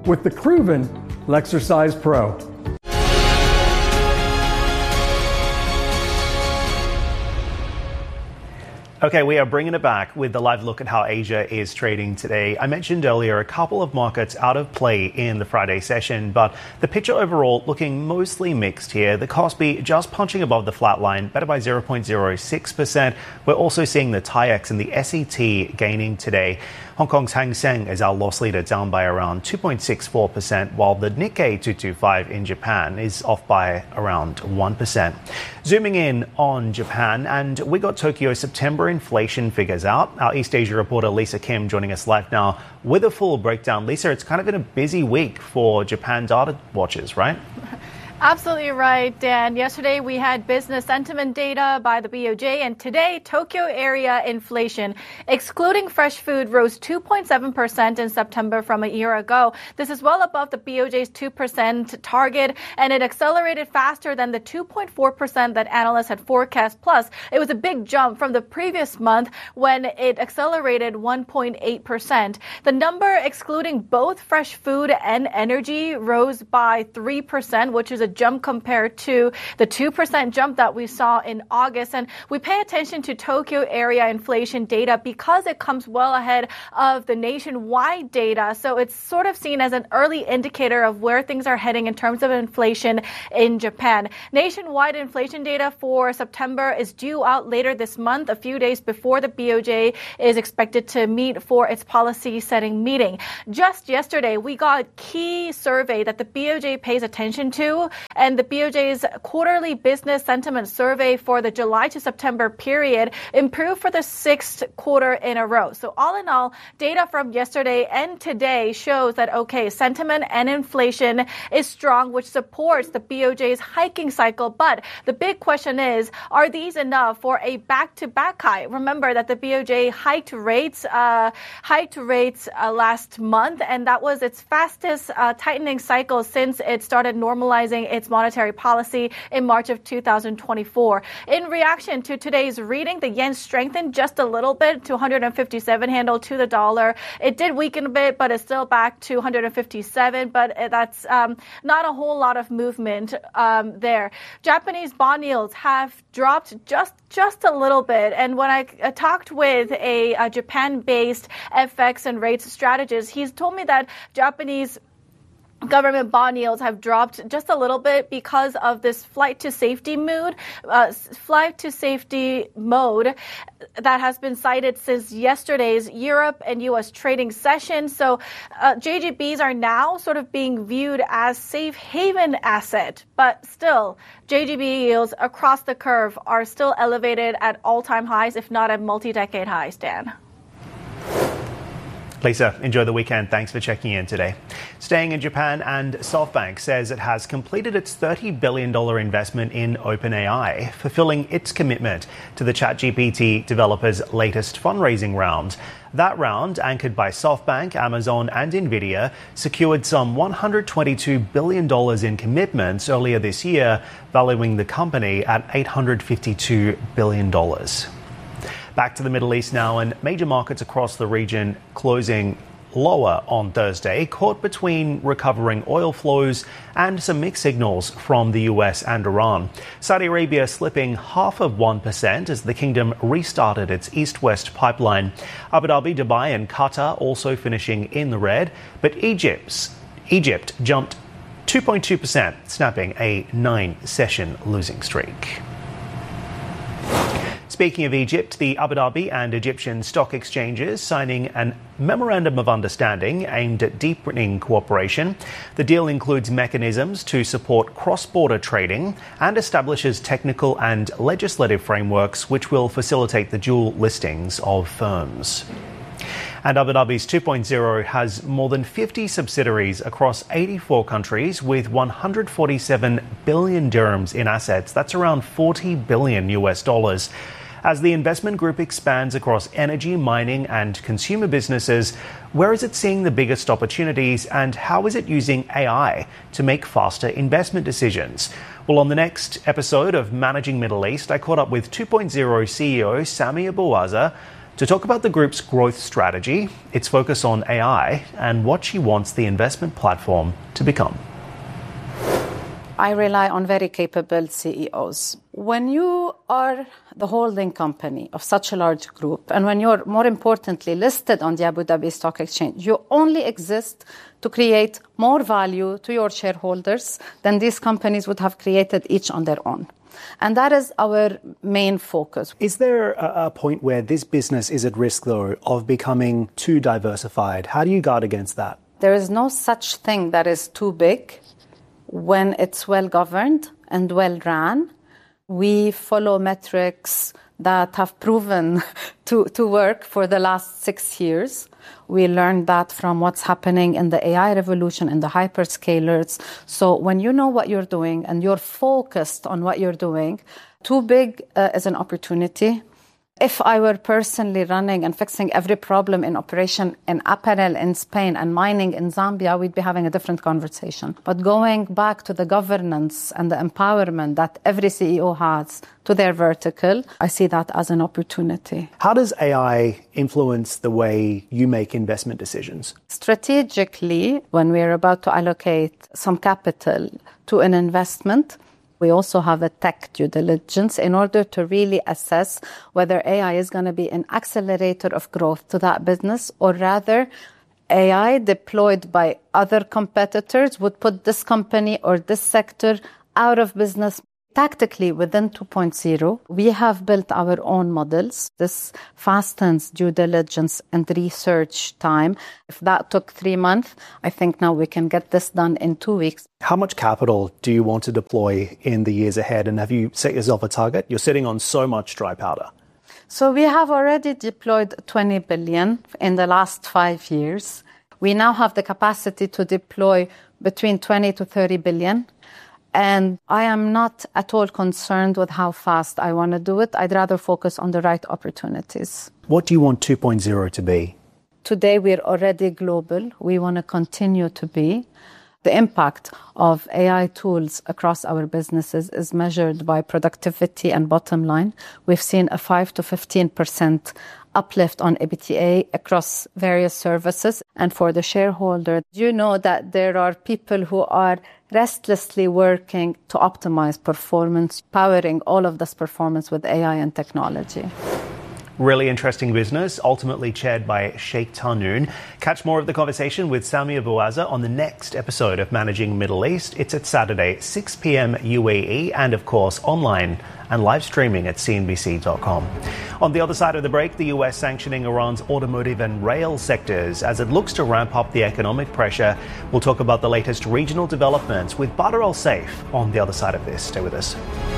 with the proven Lexercise Pro. Okay, we are bringing it back with the live look at how Asia is trading today. I mentioned earlier a couple of markets out of play in the Friday session, but the picture overall looking mostly mixed here. The Kospi just punching above the flat line, better by 0.06%. We're also seeing the TAIEX and the SET gaining today. Hong Kong's Hang Seng is our loss leader, down by around 2.64%, while the Nikkei 225 in Japan is off by around 1%. Zooming in on Japan, and we got Tokyo September inflation figures out. Our East Asia reporter Lisa Kim joining us live now with a full breakdown. Lisa, it's kind of been a busy week for Japan data watchers, right? Absolutely right, Dan. Yesterday we had business sentiment data by the BOJ, and today Tokyo area inflation, excluding fresh food, rose 2.7% in September from a year ago. This is well above the BOJ's 2% target, and it accelerated faster than the 2.4% that analysts had forecast. Plus, it was a big jump from the previous month when it accelerated 1.8%. The number excluding both fresh food and energy rose by 3%, which is a jump compared to the 2% jump that we saw in August. And we pay attention to Tokyo area inflation data because it comes well ahead of the nationwide data. So it's sort of seen as an early indicator of where things are heading in terms of inflation in Japan. Nationwide inflation data for September is due out later this month, a few days before the BOJ is expected to meet for its policy setting meeting. Just yesterday, we got a key survey that the BOJ pays attention to, and the BOJ's quarterly business sentiment survey for the July to September period improved for the sixth quarter in a row. So all in all, data from yesterday and today shows that, okay, sentiment and inflation is strong, which supports the BOJ's hiking cycle. But the big question is, are these enough for a back-to-back hike? Remember that the BOJ hiked rates last month, and that was its fastest tightening cycle since it started normalizing its monetary policy in March of 2024. In reaction to today's reading, the yen strengthened just a little bit to 157 handle to the dollar. It did weaken a bit, but it's still back to 157, but that's not a whole lot of movement there. Japanese bond yields have dropped just a little bit, and when I talked with a Japan-based FX and rates strategist, he's told me that Japanese government bond yields have dropped just a little bit because of this flight to safety mode that has been cited since yesterday's Europe and U.S. trading session. So JGBs are now sort of being viewed as safe haven asset, but still JGB yields across the curve are still elevated at all-time highs, if not at multi-decade highs, Dan. Lisa, enjoy the weekend. Thanks for checking in today. Staying in Japan, and SoftBank says it has completed its $30 billion investment in OpenAI, fulfilling its commitment to the ChatGPT developers' latest fundraising round. That round, anchored by SoftBank, Amazon, and NVIDIA, secured some $122 billion in commitments earlier this year, valuing the company at $852 billion. Back to the Middle East now, and major markets across the region closing lower on Thursday, caught between recovering oil flows and some mixed signals from the US and Iran. Saudi Arabia slipping 0.5% as the kingdom restarted its east-west pipeline. Abu Dhabi, Dubai and Qatar also finishing in the red, but Egypt jumped 2.2%, snapping a 9-session losing streak. Speaking of Egypt, the Abu Dhabi and Egyptian stock exchanges signing a memorandum of understanding aimed at deepening cooperation. The deal includes mechanisms to support cross-border trading and establishes technical and legislative frameworks which will facilitate the dual listings of firms. And Abu Dhabi's 2.0 has more than 50 subsidiaries across 84 countries with 147 billion dirhams in assets. That's around $40 billion US. As the investment group expands across energy, mining and consumer businesses, where is it seeing the biggest opportunities and how is it using AI to make faster investment decisions? Well, on the next episode of Managing Middle East, I caught up with 2.0 CEO Sami Abuaza to talk about the group's growth strategy, its focus on AI, and what she wants the investment platform to become. I rely on very capable CEOs. When you are the holding company of such a large group, and when you're, more importantly, listed on the Abu Dhabi Stock Exchange, you only exist to create more value to your shareholders than these companies would have created each on their own. And that is our main focus. Is there a point where this business is at risk, though, of becoming too diversified? How do you guard against that? There is no such thing that is too big when it's well governed and well ran. We follow metrics that have proven to work for the last 6 years. We learned that from what's happening in the AI revolution and the hyperscalers. So when you know what you're doing and you're focused on what you're doing, too big is an opportunity. If I were personally running and fixing every problem in operation in apparel in Spain and mining in Zambia, we'd be having a different conversation. But going back to the governance and the empowerment that every CEO has to their vertical, I see that as an opportunity. How does AI influence the way you make investment decisions? Strategically, when we're about to allocate some capital to an investment, we also have a tech due diligence in order to really assess whether AI is going to be an accelerator of growth to that business, or rather AI deployed by other competitors would put this company or this sector out of business. Tactically, within 2.0, we have built our own models. This fastens due diligence and research time. If that took 3 months, I think now we can get this done in 2 weeks. How much capital do you want to deploy in the years ahead? And have you set yourself a target? You're sitting on so much dry powder. So we have already deployed 20 billion in the last 5 years. We now have the capacity to deploy between 20 to 30 billion. And I am not at all concerned with how fast I want to do it. I'd rather focus on the right opportunities. What do you want 2.0 to be? Today, we're already global. We want to continue to be. The impact of AI tools across our businesses is measured by productivity and bottom line. We've seen a 5 to 15% uplift on EBITDA across various services. And for the shareholder, you know that there are people who are restlessly working to optimize performance, powering all of this performance with AI and technology. Really interesting business, ultimately chaired by Sheikh Tahnoon. Catch more of the conversation with Samia Bouazza on the next episode of Managing Middle East. It's at Saturday, 6 p.m. UAE, and of course online and live streaming at CNBC.com. On the other side of the break, the US sanctioning Iran's automotive and rail sectors as it looks to ramp up the economic pressure. We'll talk about the latest regional developments with Badr Al Saif on the other side of this. Stay with us.